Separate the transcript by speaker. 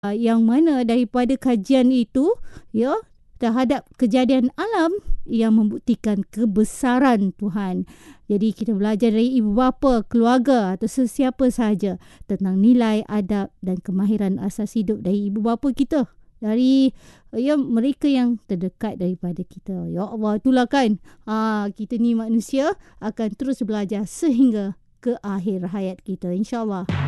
Speaker 1: yang mana daripada kajian itu ya terhadap kejadian alam yang membuktikan kebesaran Tuhan. Jadi kita belajar dari ibu bapa, keluarga atau sesiapa sahaja tentang nilai, adab dan kemahiran asas hidup dari ibu bapa kita, dari mereka yang terdekat daripada kita. Ya Allah, itulah kan kita ni manusia akan terus belajar sehingga ke akhir hayat kita, insya-Allah.